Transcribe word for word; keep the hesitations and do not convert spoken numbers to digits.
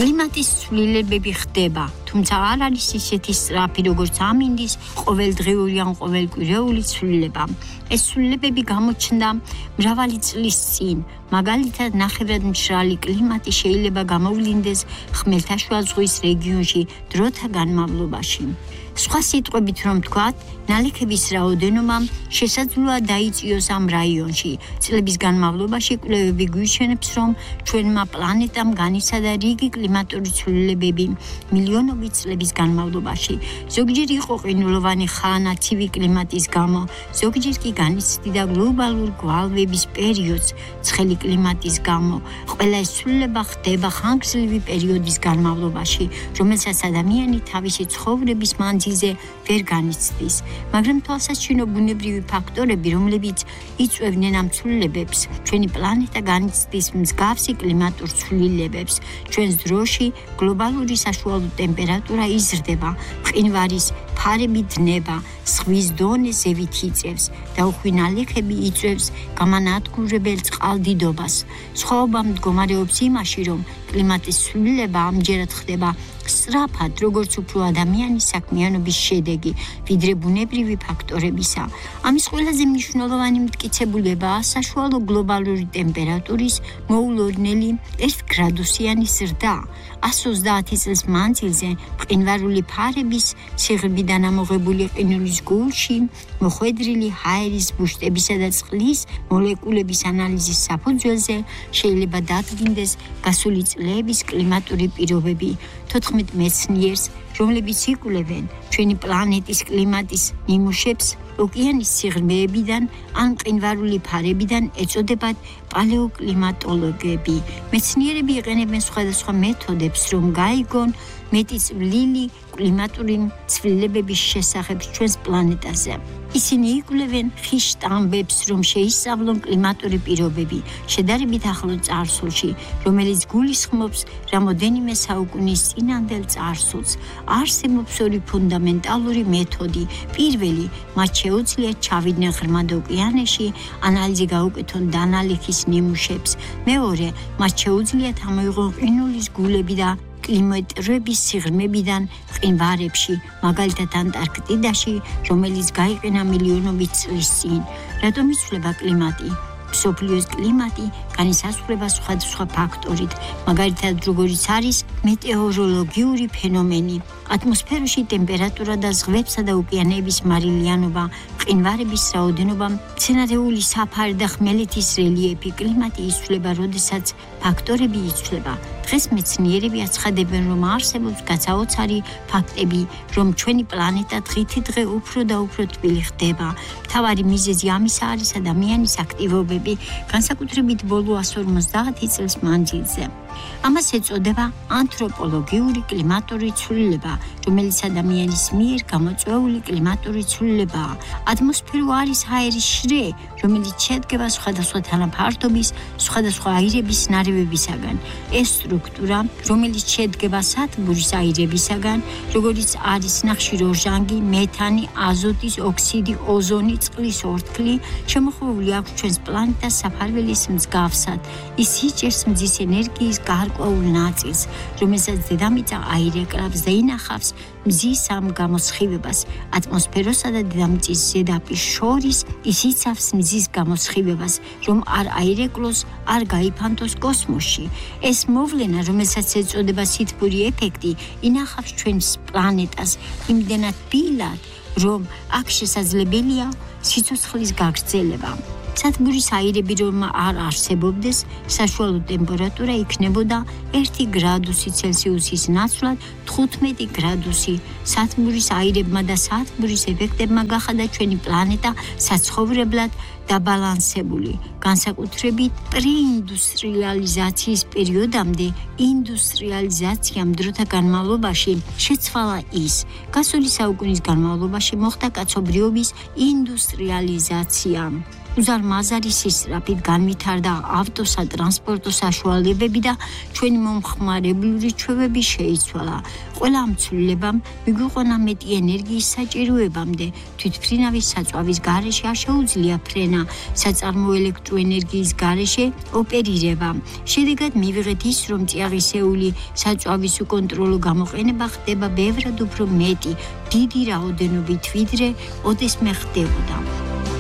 კლიმატის ცვლილებები ხდება, თუმცა არ არის ისეთი სწრაფი, როგორც ამინდის ყოველდღიური ან ყოველკვირეული ცვლილება. ეს ცვლილებები გამოჩნდა მრავალი წლის წინ. მაგალითად, ნახევრად მშრალი კლიმატი შეიძლება გამოვლინდეს ხმელთაშუა ზღვის რეგიონში დროთა განმავლობაში. სხვა სიტყვებით რომ ვთქვათ, ნალექების რაოდენობამ შესაძლოა დაიწიოს ამ რაიონში. წლების განმავლობაში კვლევები გვიჩვენებს, რომ ჩვენმა პლანეტამ განიცადა რიგი კლიმატური ცვლილებები მილიონობით წლების განმავლობაში. ზოგჯერ იყო ყინულოვანი ხაანაცივი კლიმატის გამო, ზოგჯერ კი განიცდიდა გლობალურ გვალვების პერიოდს ცხელი კლიმატის გამო. ყველა ეს ცვლილება ხდება ხანგრძლივი პერიოდის განმავლობაში, რომელსაც ადამიანი თავისი ცხოვრების მანძილზე ვერ განიცდის. მაგრამ თვალსაჩინო ბუნებრივი ფაქტორები, რომლებიც იწვევდნენ ამ ცვლილებებს, ჩვენი პლანეტა განიცდის მსგავსი კლიმატურ ცვლილებებს. ჩვენს დროში გლობალური საშუალო ტემპერატურა იზრდება, მყინვარის ფარები დნება, ზღვის დონე ზევით იწევს და უხვი ნალექები იწვევს გამანადგურებელ წყალდიდობას. სხვაობა მდგომარეობს იმაში, რომ კლიმატის ცვლილება ამჯერად ხდება სწრაფად, როგორც უფრო ადამიანის საქმიანობის შედეგი, ვიდრე ბუნებრივი ფაქტორებისა. ამის ყველაზე მნიშვნელოვანი მტკიცებულებაა საშუალო გლობალური ტემპერატურის მოულოდნელი ერთ გრადუსიანი ზრდა. εκατს ოცდაათი წელს მანძილზე მყინვარული ფარების სიღრმიდან ამოღებული ყინულის გულში მოხვედრილი ჰაერის ბუშტებისა და წყლის მოლეკულების ანალიზის საფუძველზე შეიძლება დადგინდეს გასული წლების კლიმატური პირობები. თოთხმეტ მეცნიერს, რომლებიც იკვლევენ ჩვენი პლანეტის კლიმატის ნიმუშებს, ოკეანის სიღრმეებიდან ან მყინვარული ფარებიდან ეწოდებათ პალეოკლიმატოლოგები. მეცნიერები იყენებენ სხვადასხვა მეთოდებს, რომ გაიგონ მეტი წვლილი კლიმატური ცვლილებების შესახებ ჩვენს პლანეტაზე. ისინი იკვლევენ ხის შტამბებს, რომ შეისწავლონ კლიმატური პირობები, შედარებით ახლო წარსულში, რომელიც გულისხმობს რამოდენიმე საუკუნის წინანდელ წარსულს. არსებობს ორი ფუნდამენტალური მეთოდი. პირველი, მათ შეუძლიათ ჩავიდნენ ღრმად ოკეანეში, ანალიზი გაუკეთონ დანალექის ნიმუშებს. მეორე, მათ შეუძლიათ ამოიღონ ყინულის გულები და კლიმატურების სიღრმებიდან მყინვარებში, მაგალითად ანტარქტიდაში, რომელიც გაიყენა მილიონობით წლის წინ. რატომ იცვლება კლიმატი? მსოფლიოს კლიმატი განისაზღვრება სხვადასხვა ფაქტორით, მაგალითად როგორიც არის მეტეოროლოგიური ფენომენი, ატმოსფეროში ტემპერატურა და ზღვებსა და ოკეანეების მარილიანობა, მყინვარების რაოდენობა, მცენარეული საფარი და ხმელეთის რელიეფი. კლიმატი იცვლება, როდესაც ფაქტორები იცვლება. დღეს მეცნიერები აცხადებენ, რომ არსებობს გაცაოცარი ფაქტები, რომ ჩვენი პლანეტა დღითი დღე უფრო და უფრო თბილი ხდება. მთავარი მიზეზი ამისა არის ადამიანის აქტივობები, განსაკუთრებით ბოლო εκατს ორმოცდაათი წელს მანძილზე. ამას ეწოდება ანთროპოლოგიური კლიმატური ცვლილება, რომელიც ადამიანის მიერ გამოწვეული კლიმატური ცვლილებაა. ატმოსფერო არის ჰაერის შრე, რომელიც შედგება სხვადასხვა თანაფარდობის, სხვადასხვა აირების ნარევებისაგან. ეს სტრუქტურა, რომელიც შედგება სათბურის აირებისაგან, როგორიც არის ნახშირორჟანგი, მეთანი, აზოტის ოქსიდი, ოზონი, წყლის ორთქლი, შემოხვეული აქვს ჩვენს პლანეტას საფარველის მსგავსად. ის იჭერს მზის ენერგიის გარკვეულ ნაწილს, რომელსაც დედამიწა აირეკლავს და ინახავს მზის ამ გამოსხივებას. ატმოსფეროსა და დედამიწის ზედაპირს შორის ის იცავს მზის გამოსხივებას, რომ არ აირეკლოს, არ გაიფანტოს კოსმოსში. ეს მოვლენა, რომელსაც ეწოდება სითბური ეფექტი, ინახავს ჩვენს პლანეტას იმდენად ბილად, რომ აქ შესაძლებელია სიცოცხლის გაგრძელება. სათბურის აირები რომ არ არსებობდეს, საშუალო ტემპერატურა იქნებოდა ერთი გრადუსი ცელსიუსის ნაცვლად თხუთმეტი გრადუსი. სათბურის აირებმა და სათბურის ეფექტებმა გახადა ჩვენი პლანეტა საცხოვრებლად დაბალანსებული. განსაკუთრებით პრეინდუსტრიალიზაციის პერიოდამდე ინდუსტრიალიზაციამ დროთა განმავლობაში შეცვალა ის. გასული საუკუნის განმავლობაში მოხდა კაცობრიობის ინდუსტრიალიზაცია. უზარმაზარი სისწრაფით განვითარდა ავტოსა ტრანსპორტო საშუალებები და ჩვენი მომხმარებლური ჩვევები შეიცვალა. ყველა ამ ცვლილებამ მიგვიყვანა მეტი ენერგიის საჭიროებამდე. თვითმფრინავის საწვავის გარეშე არ შეუძლია ფრენა, საწარმოო ელექტროენერგიის გარეშე ოპერირება. შედეგად მივიღეთ ის, რომ წიაღისეული საწვავის უკონტროლო გამოყენება ხდება ბევრად უფრო მეტი, დიდი რაოდენობით ვიდრე ოდესმე ხდებოდა.